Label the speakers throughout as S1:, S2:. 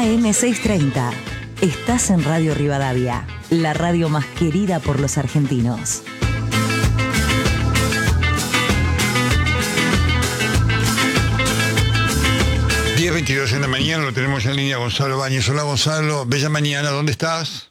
S1: AM630. Estás en Radio Rivadavia, la radio más querida por los argentinos.
S2: Día 22 en la mañana, lo tenemos en línea Gonzalo Báñez. Hola Gonzalo, bella mañana, ¿dónde estás?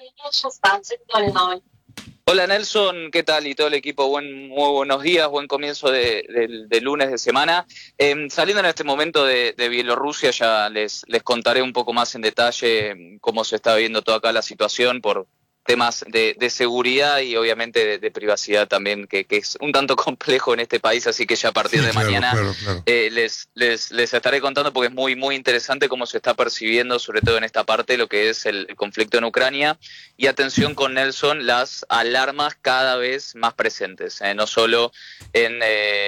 S3: Hola Nelson, ¿qué tal? Y todo el equipo, muy buenos días, buen comienzo de lunes de semana. Saliendo en este momento de Bielorrusia, ya les contaré un poco más en detalle cómo se está viendo toda acá la situación por temas de seguridad y obviamente de privacidad también, que es un tanto complejo en este país, así que ya a partir de mañana claro. Les estaré contando porque es muy interesante cómo se está percibiendo, sobre todo en esta parte, lo que es el conflicto en Ucrania. Y atención con Nelson, las alarmas cada vez más presentes, no solo en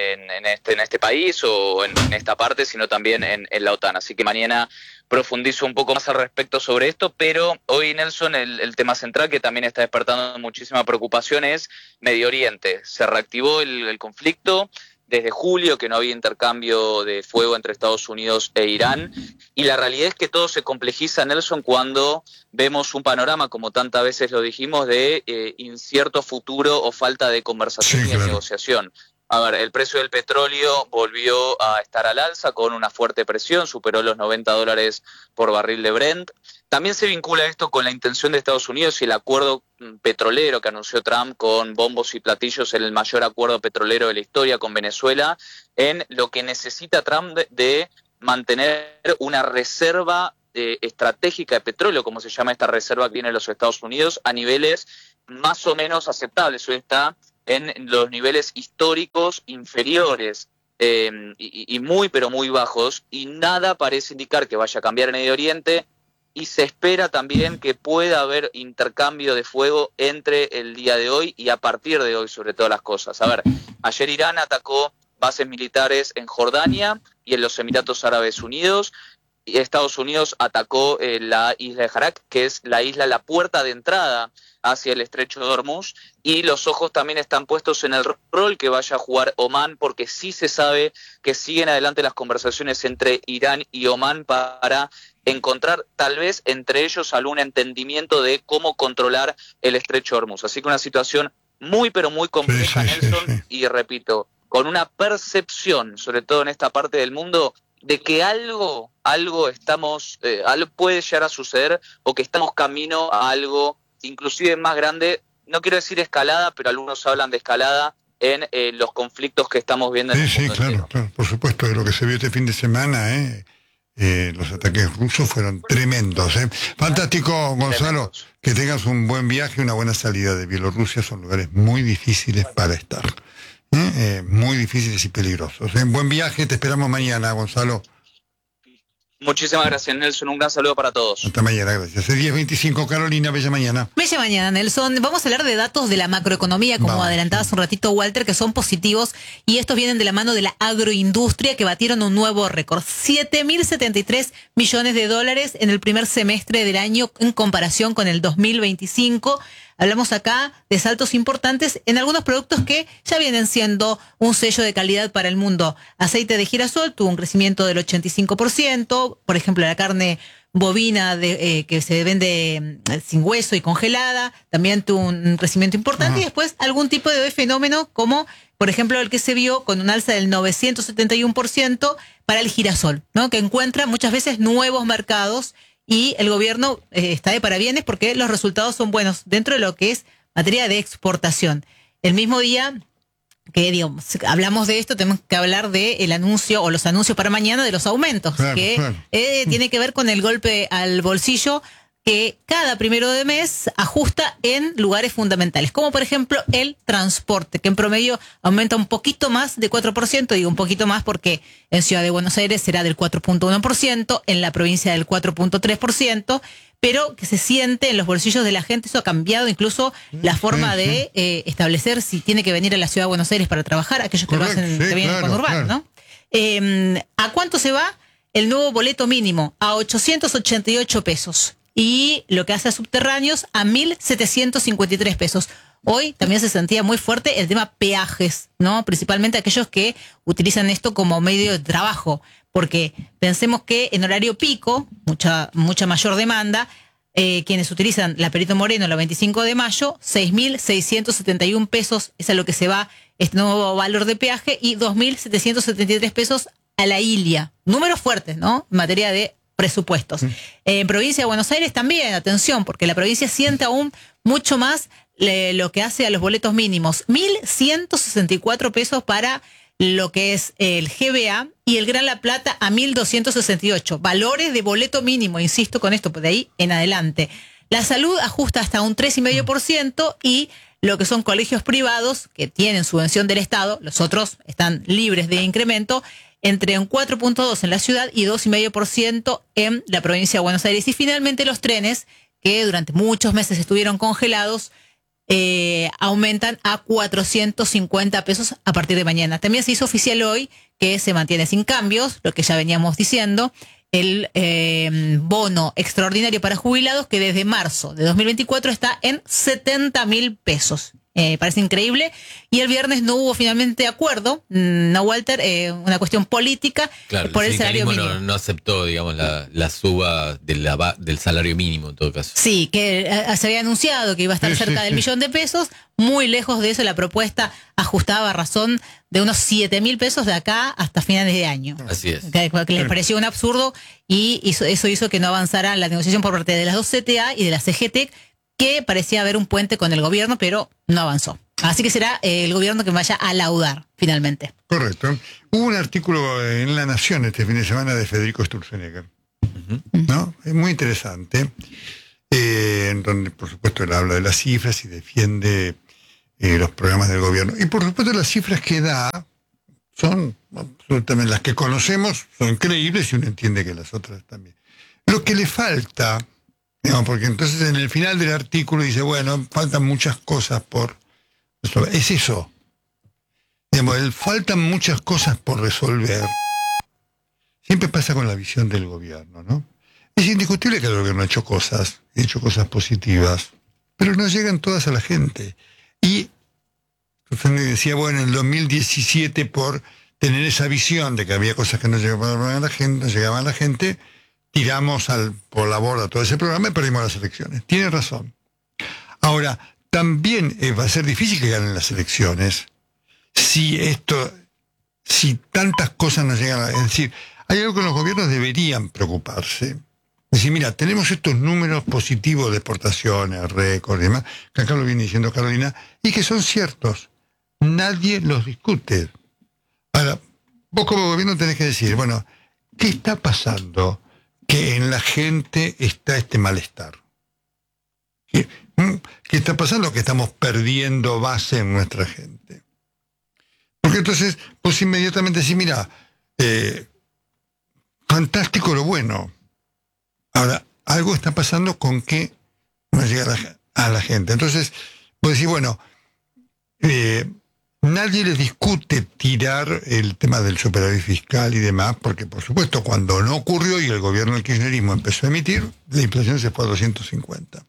S3: este país o en esta parte, sino también en la OTAN. Así que mañana profundizo un poco más al respecto sobre esto, pero hoy, Nelson, el tema central que también está despertando muchísima preocupación es Medio Oriente. Se reactivó el conflicto desde julio, que no había intercambio de fuego entre Estados Unidos e Irán, y la realidad es que todo se complejiza, Nelson, cuando vemos un panorama, como tantas veces lo dijimos, de incierto futuro o falta de conversación y de negociación. A ver, el precio del petróleo volvió a estar al alza con una fuerte presión, superó los $90 por barril de Brent. También se vincula esto con la intención de Estados Unidos y el acuerdo petrolero que anunció Trump con bombos y platillos, el mayor acuerdo petrolero de la historia con Venezuela, en lo que necesita Trump de mantener una reserva estratégica de petróleo, como se llama esta reserva que tiene los Estados Unidos, a niveles más o menos aceptables. Hoy está en los niveles históricos inferiores y pero muy bajos, y nada parece indicar que vaya a cambiar en Medio Oriente, y se espera también que pueda haber intercambio de fuego entre el día de hoy y a partir de hoy, sobre todas las cosas. A ver, ayer Irán atacó bases militares en Jordania y en los Emiratos Árabes Unidos, y Estados Unidos atacó la isla de Jarak, que es la puerta de entrada hacia el estrecho de Hormuz, y los ojos también están puestos en el rol que vaya a jugar Omán, porque sí se sabe que siguen adelante las conversaciones entre Irán y Omán para encontrar tal vez entre ellos algún entendimiento de cómo controlar el estrecho de Hormuz. Así que una situación muy compleja, Nelson, y repito, con una percepción, sobre todo en esta parte del mundo, de que algo puede llegar a suceder, o que estamos camino a algo inclusive más grande. No quiero decir escalada, pero algunos hablan de escalada en los conflictos que estamos viendo en el mundo entero.
S2: Claro, por supuesto, de lo que se vio este fin de semana, los ataques rusos fueron tremendos. Fantástico, Gonzalo, tremendos. Que tengas un buen viaje, una buena salida de Bielorrusia. Son lugares muy difíciles para estar. Muy difíciles y peligrosos. Buen viaje, te esperamos mañana, Gonzalo.
S3: Muchísimas gracias, Nelson. Un gran saludo para todos.
S2: Hasta mañana, gracias. Es 10:25, Carolina, bella mañana.
S4: Bella mañana, Nelson. Vamos a hablar de datos de la macroeconomía, como adelantabas hace un ratito, Walter, que son positivos, y estos vienen de la mano de la agroindustria, que batieron un nuevo récord. 7.073 millones de dólares en el primer semestre del año en comparación con el 2025. Hablamos acá de saltos importantes en algunos productos que ya vienen siendo un sello de calidad para el mundo. Aceite de girasol tuvo un crecimiento del 85%, por ejemplo la carne bovina que se vende sin hueso y congelada, también tuvo un crecimiento importante. Y después algún tipo de fenómeno como, por ejemplo, el que se vio con un alza del 971% para el girasol, ¿no? Que encuentra muchas veces nuevos mercados. Y el gobierno está de parabienes porque los resultados son buenos dentro de lo que es materia de exportación. El mismo día que, digamos, hablamos de esto, tenemos que hablar del anuncio o los anuncios para mañana de los aumentos, tiene que ver con el golpe al bolsillo que cada 1 de mes ajusta en lugares fundamentales, como por ejemplo el transporte, que en promedio aumenta un poquito más de 4%, digo un poquito más porque en Ciudad de Buenos Aires será del 4.1%, en la provincia del 4.3%, pero que se siente en los bolsillos de la gente. Eso ha cambiado incluso la forma de establecer si tiene que venir a la Ciudad de Buenos Aires para trabajar, aquellos que lo hacen que vienen con Urbano, ¿no? ¿A cuánto se va el nuevo boleto mínimo? A 888 pesos. Y lo que hace a subterráneos a 1.753 pesos. Hoy también se sentía muy fuerte el tema peajes, ¿no? Principalmente aquellos que utilizan esto como medio de trabajo. porque pensemos que en horario pico, mucha mayor demanda, quienes utilizan la Perito Moreno la 25 de mayo, 6.671 pesos es a lo que se va este nuevo valor de peaje, y 2.773 pesos a la Ilia. Números fuertes, ¿no? En materia de presupuestos. En provincia de Buenos Aires también, atención, porque la provincia siente aún mucho más lo que hace a los boletos mínimos. 1.164 pesos para lo que es el GBA, y el Gran La Plata a 1.268. Valores de boleto mínimo, insisto con esto, pues de ahí en adelante. La salud ajusta hasta un 3,5%, y lo que son colegios privados que tienen subvención del Estado, los otros están libres de incremento, entre un 4,2% en la ciudad y 2,5% en la provincia de Buenos Aires. Y finalmente los trenes, que durante muchos meses estuvieron congelados, aumentan a 450 pesos a partir de mañana. También se hizo oficial hoy que se mantiene sin cambios, lo que ya veníamos diciendo, el bono extraordinario para jubilados, que desde marzo de 2024 está en 70.000 pesos. Parece increíble. Y el viernes no hubo finalmente acuerdo, no, Walter, una cuestión política,
S5: claro,
S4: por el salario mínimo.
S5: No aceptó, digamos, la suba del salario mínimo en todo caso.
S4: Sí, que se había anunciado que iba a estar cerca del millón de pesos. Muy lejos de eso, la propuesta ajustaba a razón de unos 7.000 pesos de acá hasta finales de año.
S5: Así es.
S4: Que les pareció un absurdo, y eso hizo que no avanzara la negociación por parte de las dos CTA y de la CGT, que parecía haber un puente con el gobierno, pero no avanzó. Así que será el gobierno que vaya a laudar finalmente.
S2: Correcto. Hubo un artículo en La Nación este fin de semana de Federico Sturzenegger, ¿no? Es muy interesante, en donde, por supuesto, él habla de las cifras y defiende los programas del gobierno. Y, por supuesto, las cifras que da son absolutamente las que conocemos, son creíbles, y uno entiende que las otras también. Lo que le falta, digamos, porque entonces en el final del artículo dice, bueno, faltan muchas cosas por resolver. Es eso. Digamos, faltan muchas cosas por resolver. Siempre pasa con la visión del gobierno, ¿no? Es indiscutible que el gobierno ha hecho cosas positivas, pero no llegan todas a la gente. Y usted me decía, bueno, en el 2017, por tener esa visión de que había cosas que no llegaban a la gente, tiramos por la borda todo ese programa y perdimos las elecciones. Tiene razón. Ahora, también va a ser difícil que ganen las elecciones si tantas cosas no llegan a... Es decir, hay algo que los gobiernos deberían preocuparse. Es decir, mira, tenemos estos números positivos de exportaciones, récord y demás, que acá lo viene diciendo Carolina, y que son ciertos. Nadie los discute. Ahora, vos como gobierno tenés que decir, bueno, ¿qué está pasando que en la gente está este malestar? ¿Qué está pasando? Que estamos perdiendo base en nuestra gente. Porque entonces, pues inmediatamente decís, mira, fantástico lo bueno. Ahora, algo está pasando con que no llega a la gente. Entonces, vos decís, bueno, nadie le discute tirar el tema del superávit fiscal y demás, porque por supuesto cuando no ocurrió y el gobierno del kirchnerismo empezó a emitir, la inflación se fue a 250.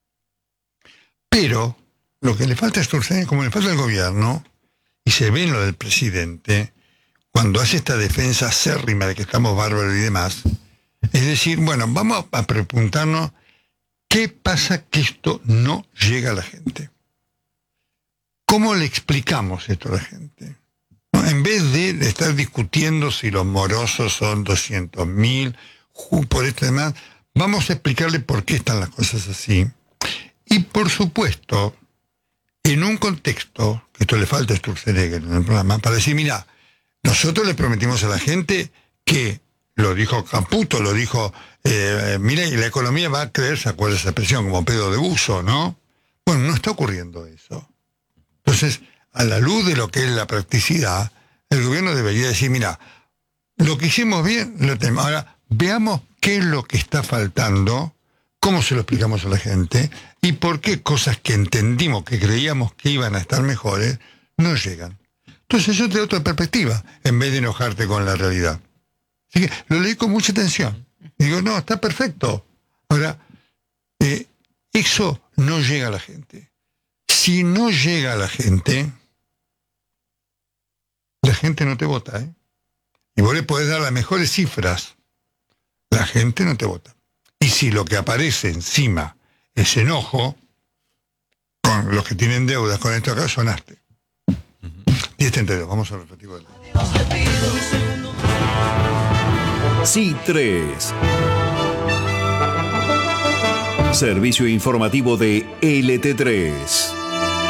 S2: Pero lo que le falta a Sturzenegger, como le falta al gobierno, y se ve en lo del presidente, cuando hace esta defensa acérrima de que estamos bárbaros y demás, es decir, bueno, vamos a preguntarnos qué pasa que esto no llega a la gente. ¿Cómo le explicamos esto a la gente? ¿No? En vez de estar discutiendo si los morosos son 200.000, por esto y demás, vamos a explicarle por qué están las cosas así. Y por supuesto, en un contexto, que esto le falta a Sturzenegger en el programa, para decir, mira, nosotros le prometimos a la gente que, lo dijo Caputo, lo dijo, mira, y la economía va a creer, ¿se acuerda esa expresión? Como pedo de buzo, ¿no? Bueno, no está ocurriendo eso. Entonces, a la luz de lo que es la practicidad, el gobierno debería decir, mira, lo que hicimos bien, lo tenemos. Ahora, veamos qué es lo que está faltando, cómo se lo explicamos a la gente, y por qué cosas que entendimos, que creíamos que iban a estar mejores, no llegan. Entonces yo te doy otra perspectiva, en vez de enojarte con la realidad. Así que lo leí con mucha atención. Digo, no, está perfecto. Ahora, eso no llega a la gente. Si no llega a la gente no te vota, ¿eh? y vos le podés dar las mejores cifras, la gente no te vota. Y si lo que aparece encima es enojo con los que tienen deudas con esto acá, sonaste. 10:32, vamos al rotativo del día.
S6: Sí 3. Servicio informativo de LT3.